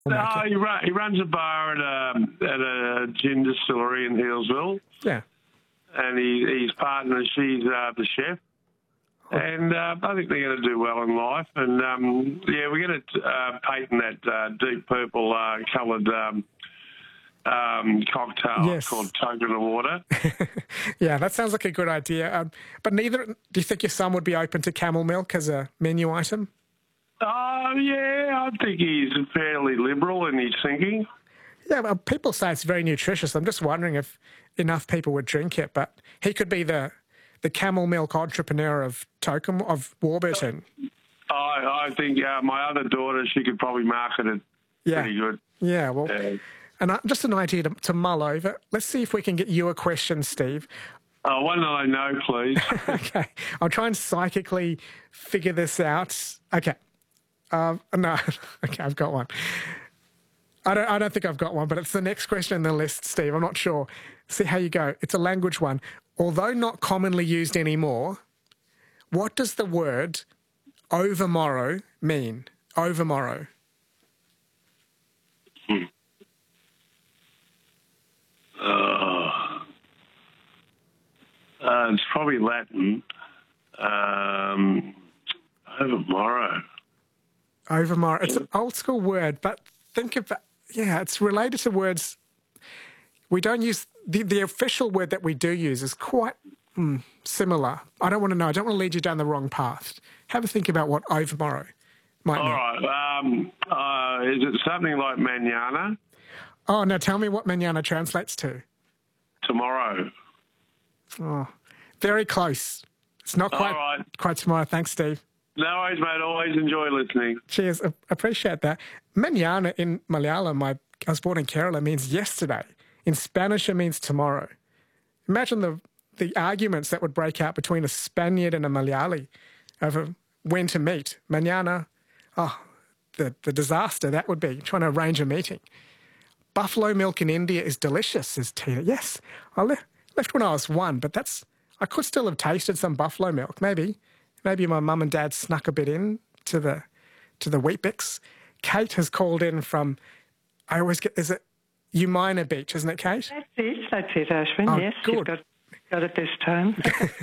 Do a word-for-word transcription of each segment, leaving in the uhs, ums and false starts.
No, maker? he, run, he runs a bar at a, at a gin distillery in Healesville. Yeah. And he, his partner, she's uh, the chef. And uh, I think they're going to do well in life. And, um, yeah, we're going to uh, patent that uh, deep purple uh, coloured um, um, cocktail Yes. called Token of Water. Yeah, that sounds like a good idea. Um, but neither, do you think your son would be open to camel milk as a menu item? Oh, yeah, I think he's fairly liberal in his thinking. Yeah, well, people say it's very nutritious. I'm just wondering if enough people would drink it. But he could be the the camel milk entrepreneur of Token, of Warburton. I, I think uh, my other daughter, she could probably market it Yeah. pretty good. Yeah, well, Yeah. and uh, just an idea to, to mull over. Let's see if we can get you a question, Steve. Oh, one that I know, please. Okay, I'll try and psychically figure this out. Okay, um, no, okay, I've got one. I don't, I don't think I've got one, but it's the next question in the list, Steve. I'm not sure. See how you go. It's a language one. Although not commonly used anymore, what does the word overmorrow mean? Overmorrow. Hmm. Uh, uh, it's probably Latin. Um, overmorrow. Overmorrow. It's an old school word, but think of, yeah, it's related to words. We don't use, the, the official word that we do use is quite mm, similar. I don't want to know. I don't want to lead you down the wrong path. Have a think about what overmorrow might All mean. right. Um, uh, is it something like manana? Oh, now tell me what manana translates to. Tomorrow. Oh, very close. It's not quite, All right. quite tomorrow. Thanks, Steve. No worries, mate. Always enjoy listening. Cheers. I appreciate that. Manana in Malayalam, my, I was born in Kerala, means yesterday. In Spanish, it means tomorrow. Imagine the the arguments that would break out between a Spaniard and a Malayali over when to meet. Manana, oh, the, the disaster that would be, trying to arrange a meeting. Buffalo milk in India is delicious, says Tina. Yes, I le- left when I was one, but that's I could still have tasted some buffalo milk. Maybe, maybe my mum and dad snuck a bit in to the to the Weet-Bix. Kate has called in from. I always get is it Umina Beach, isn't it, Kate? That's it. That's it, Ashwin. Oh, yes, good. you've got got it this time.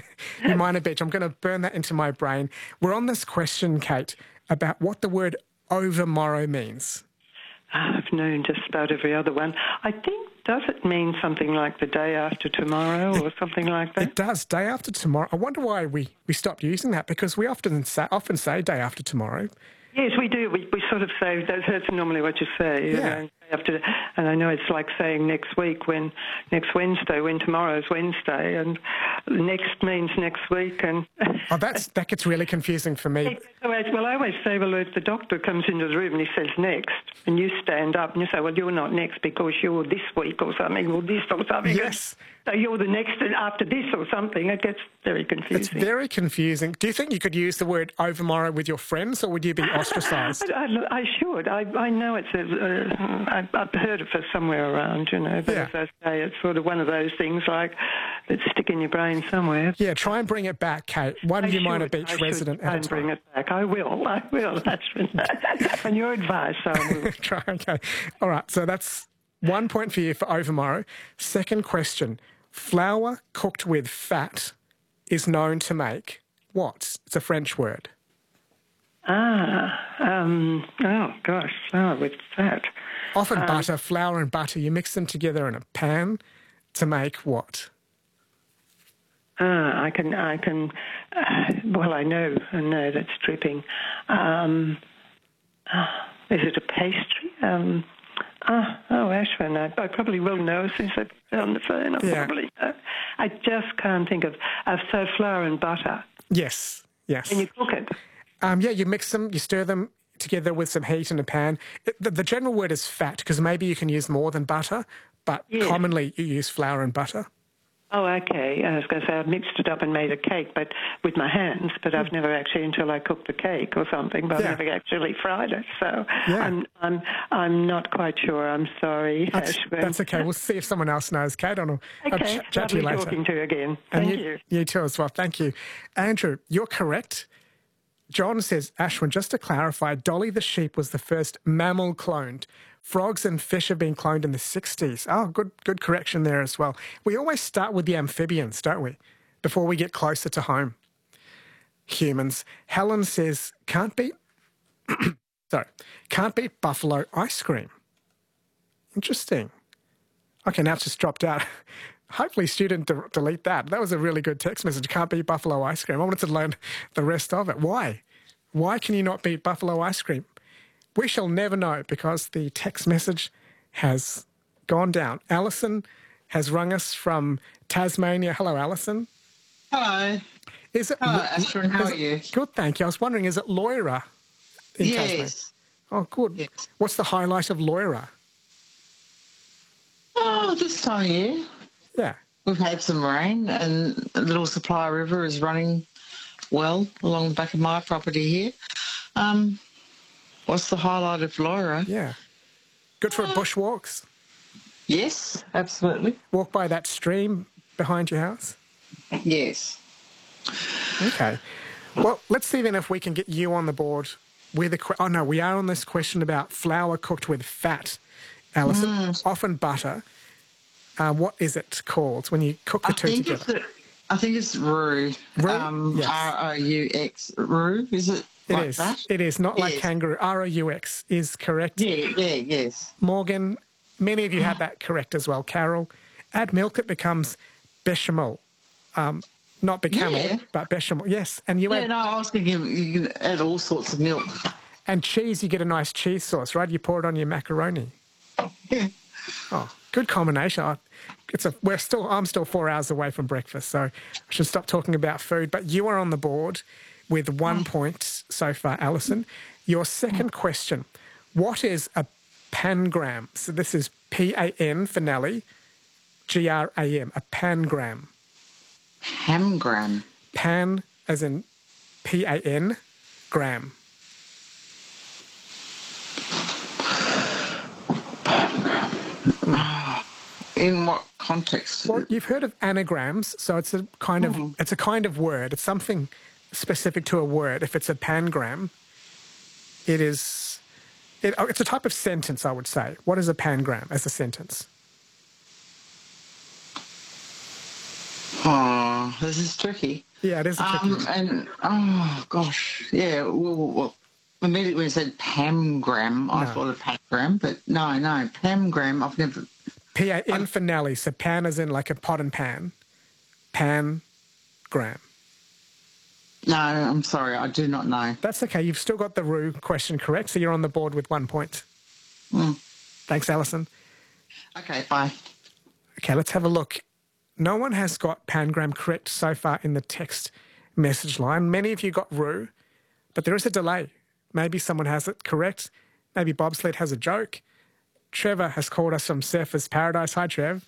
Umina Beach. I'm going to burn that into my brain. We're on this question, Kate, about what the word overmorrow means. I've known just about every other one. I think, does it mean something like the day after tomorrow or something like that? It does, day after tomorrow. I wonder why we, we stopped using that, because we often say, often say day after tomorrow. Yes, we do. We, we sort of say, that's, that's normally what you say. You Yeah. know, after, and I know it's like saying next week when, next Wednesday, when tomorrow's Wednesday, and next means next week. And Oh, that's, that gets really confusing for me. well, I always say, well, if the doctor comes into the room and he says next, and you stand up and you say, well, you're not next because you're this week or something, or this or something. Yes. So you're the next after this or something. It gets very confusing. It's very confusing. Do you think you could use the word overmorrow with your friends, or would you be ostracised? I, I, I should. I, I know it's a, uh, I've, I've heard it for somewhere around, you know, but Yeah. as I say, it's sort of one of those things like that stick in your brain somewhere. Yeah, try and bring it back, Kate. One I Umina should, Beach I resident should try at a and bring time. it back. I will. I will. That's on your advice. I will. Try, okay. All right, so that's one point for you for overmorrow. Second question. Flour cooked with fat is known to make what? It's a French word. Ah, um, oh gosh, flour with fat. Often Um, butter, flour and butter, you mix them together in a pan to make what? Ah, I can, I can. Uh, well, I know, I know that's dripping. Um, uh, is it a pastry? Um, ah, oh, Ashwin, I, I probably will know since I've been on the phone. I Yeah. probably know. I just can't think of. Uh, so flour and butter. Yes, yes. And you cook it. Um, yeah, you mix them, you stir them together with some heat in a pan. It, the, the general word is fat, because maybe you can use more than butter, but Yeah. commonly you use flour and butter. Oh, okay. I was going to say I've mixed it up and made a cake, but with my hands. But I've never actually, until I cooked the cake or something, but Yeah. I've never actually fried it. So Yeah. I'm, I'm, I'm not quite sure. I'm sorry, That's, Ashwin. that's okay. We'll see if someone else knows, Kate. I'll, I'll Okay, ch- chat to you lovely later. talking to you again. And Thank you, you. you too as well. Thank you. Andrew, you're correct. John says, Ashwin, just to clarify, Dolly the sheep was the first mammal cloned Frogs and fish have been cloned in the sixties. Oh, good good correction there as well. We always start with the amphibians, don't we, before we get closer to home. Humans. Helen says, can't beat, sorry, can't beat buffalo ice cream. Interesting. Okay, now it's just dropped out. Hopefully Stu didn't de- delete that. That was a really good text message. Can't beat buffalo ice cream. I wanted to learn the rest of it. Why? Why can you not beat buffalo ice cream? We shall never know because the text message has gone down. Alison has rung us from Tasmania. Hello, Alison. Hello. Is it? Hello, Ashwin. How are it, you? Good, thank you. I was wondering, is it Loira in Tasmania? Yes. Oh, good. Yes. What's the highlight of Loira? Oh, this time of year, Yeah. we've had some rain and the Little Supply River is running well along the back of my property here. Um, what's the highlight of Laura? Yeah. Good for bushwalks. Yes, absolutely. Walk by that stream behind your house. Yes. Okay. Well, let's see then if we can get you on the board with a... Que- oh, no, we are on this question about flour cooked with fat, Alison. Mm. Often butter. Uh, what is it called when you cook the I two think together? it's the, I think it's roux. Roux? Um, Yes. R O U X. Roux, is it It like is. that? It is. Not like Yes. kangaroo. R O U X is correct. Yeah, yeah, yes. Morgan, many of you had that correct as well. Carol, add milk, it becomes bechamel. Um, not bechamel, Yeah. but bechamel. Yes, and you Yeah, add no, I was thinking you can add all sorts of milk. and cheese. You get a nice cheese sauce, right? You pour it on your macaroni. Yeah. Oh, good combination. I, it's a. We're still. I'm still four hours away from breakfast, so I should stop talking about food. But you are on the board with one point so far, Alison. Your second question: what is a pangram? So this is P A N for Nelly, G R A M. A pangram. Hamgram. Pan as in P A N, gram. In what context? Well, you've heard of anagrams, so it's a kind of Mhm. it's a kind of word. It's something specific to a word. If it's a pangram, it is it, oh, it's a type of sentence, I would say. What is a pangram as a sentence? Oh, this is tricky. Yeah, it is a tricky. Um, and oh gosh, yeah. Well, well, immediately when you said pamgram, I No. thought of pangram, but no, no, pamgram. I've never. P A N for Nelly. So pan as in like a pot and pan. Pangram. No, I'm sorry, I do not know. That's okay. You've still got the roux question correct, so you're on the board with one point. Mm. Thanks, Alison. Okay, bye. Okay, let's have a look. No one has got pangram correct so far in the text message line. Many of you got roux, but there is a delay. Maybe someone has it correct. Maybe Bobsled has a joke. Trevor has called us from Surfers Paradise. Hi, Trev.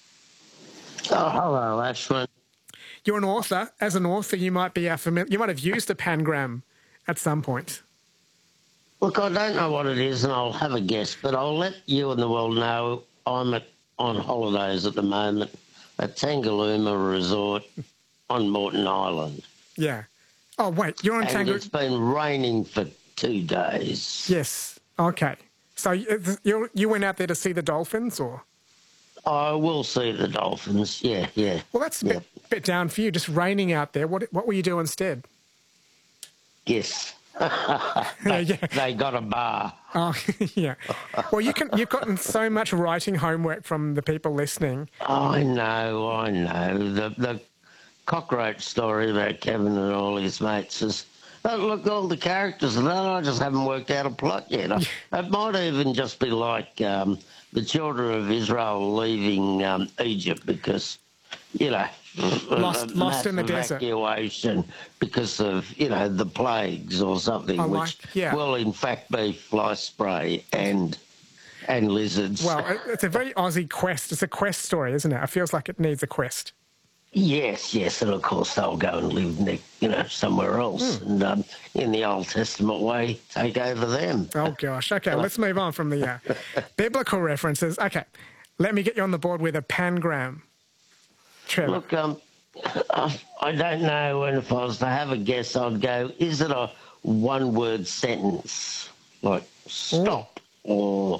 Oh, hello, Ashwin. You're an author. As an author, you might be uh, familiar. You might have used a pangram at some point. Look, I don't know what it is, and I'll have a guess, but I'll let you and the world know I'm at, on holidays at the moment at Tangalooma Resort on Moreton Island. Yeah. Oh, wait. You're on And Tango. it's been raining for two days. Yes. Okay. So you you you went out there to see the dolphins, or? I will see the dolphins, yeah, yeah. Well, that's a bit, bit down for you. Just raining out there. What what will you do instead? Yes. they, yeah. They got a bar. Oh, yeah. Well, you can. You've gotten so much writing homework from the people listening. I know, I know. The the cockroach story about Kevin and all his mates is... Oh, look, all the characters and that, I just haven't worked out a plot yet. I, it might even just be like um, the children of Israel leaving um, Egypt because, you know, Lost- a lost in the massive desert. evacuation because of, you know, the plagues or something, I which like- yeah. will in fact be fly spray and and lizards. Well, it- it's a very Aussie quest. It's a quest story, isn't it? It feels like it needs a quest. Yes, yes, and of course they'll go and live, ne- you know, somewhere else, Hmm. and um, in the Old Testament way, take over them. Oh gosh. Okay, let's move on from the uh, biblical references. Okay, let me get you on the board with a pangram. Trevor. Look, um, I I don't know, and if I was to have a guess, I'd go: is it a one-word sentence like stop or